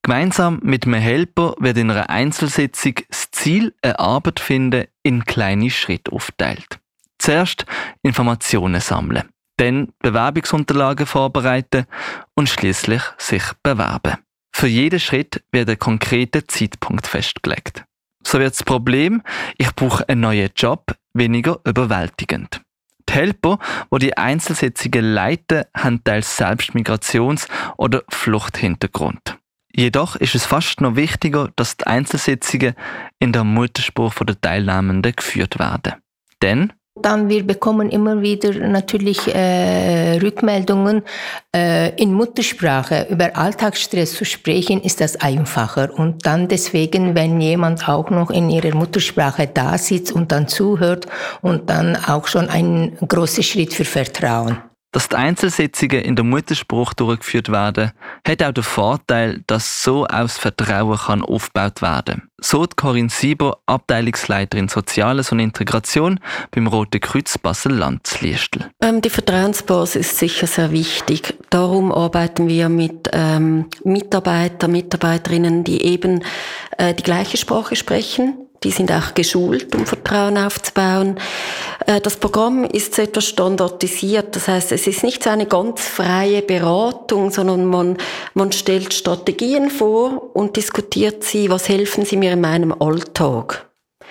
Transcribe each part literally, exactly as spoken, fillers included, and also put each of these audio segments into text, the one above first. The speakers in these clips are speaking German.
Gemeinsam mit einem Helper wird in einer Einzelsitzung das Ziel, eine Arbeit finden, in kleine Schritte aufteilt. Zuerst Informationen sammeln, dann Bewerbungsunterlagen vorbereiten und schließlich sich bewerben. Für jeden Schritt wird ein konkreter Zeitpunkt festgelegt. So wird das Problem, ich brauche einen neuen Job, weniger überwältigend. Die Helper, die die Einzelsitzungen leiten, haben teils selbst Migrations- oder Fluchthintergrund. Jedoch ist es fast noch wichtiger, dass die Einzelsitzungen in der Muttersprache der Teilnehmenden geführt werden. Denn Dann wir bekommen immer wieder natürlich äh, Rückmeldungen äh, in Muttersprache. Über Alltagsstress zu sprechen, ist das einfacher. Und dann deswegen, wenn jemand auch noch in ihrer Muttersprache da sitzt und dann zuhört und dann auch schon ein großer Schritt für Vertrauen. dass die Einzelsitzungen in der Muttersprache durchgeführt werden, hat auch den Vorteil, dass so auch das Vertrauen kann aufgebaut werden kann. So die Corinne Sieber, Abteilungsleiterin Soziales und Integration beim Roten Kreuz Basel-Land zu Liestel. Ähm, die Vertrauensbasis ist sicher sehr wichtig. Darum arbeiten wir mit ähm, Mitarbeitern, Mitarbeiterinnen, die eben äh, die gleiche Sprache sprechen. Die sind auch geschult, um Vertrauen aufzubauen. Das Programm ist so etwas standardisiert. Das heißt, es ist nicht so eine ganz freie Beratung, sondern man, man stellt Strategien vor und diskutiert sie, was helfen sie mir in meinem Alltag.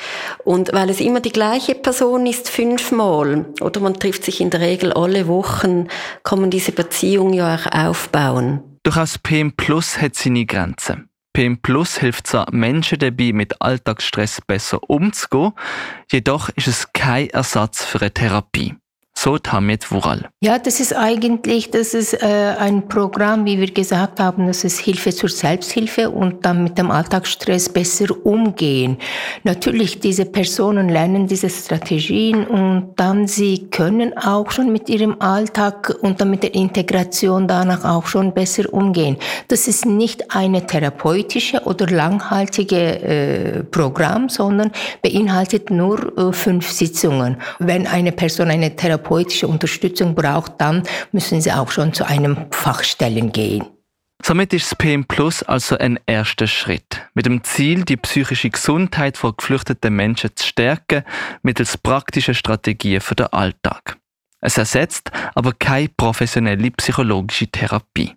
Und weil es immer die gleiche Person ist, fünfmal, oder man trifft sich in der Regel alle Wochen, kann man diese Beziehung ja auch aufbauen. Doch auch das P M Plus hat seine Grenzen. P M Plus hilft zwar Menschen dabei, mit Alltagsstress besser umzugehen, jedoch ist es kein Ersatz für eine Therapie. So Hamid Wural. Ja, das ist eigentlich, das ist äh, ein Programm, wie wir gesagt haben, das ist Hilfe zur Selbsthilfe und dann mit dem Alltagsstress besser umgehen. Natürlich, diese Personen lernen diese Strategien und dann sie können auch schon mit ihrem Alltag und dann mit der Integration danach auch schon besser umgehen. Das ist nicht eine therapeutische oder langhaltige äh, Programm, sondern beinhaltet nur äh, fünf Sitzungen. Wenn eine Person eine Therapie therapeutische Unterstützung braucht, dann müssen sie auch schon zu einem Fachstellen gehen. Somit ist das P M Plus also ein erster Schritt, mit dem Ziel, die psychische Gesundheit von geflüchteten Menschen zu stärken, mittels praktischen Strategien für den Alltag. Es ersetzt aber keine professionelle psychologische Therapie.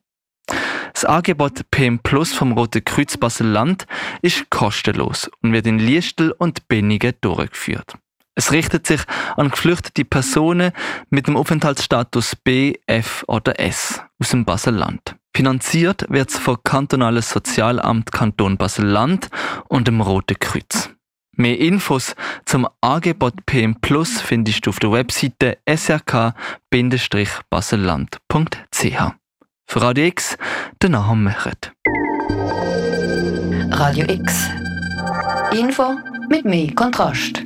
Das Angebot P M Plus vom Roten Kreuz Basel-Land ist kostenlos und wird in Liestel und Benningen durchgeführt. Es richtet sich an geflüchtete Personen mit dem Aufenthaltsstatus B, F oder S aus dem Basel-Land. Finanziert wird es vom Kantonalen Sozialamt Kanton Basel-Land und dem Roten Kreuz. Mehr Infos zum Angebot P M Plus findest du auf der Webseite s r k baselland punkt c h. Für Radio X, der Nahum Mechert. Radio X. Info mit mehr Kontrast.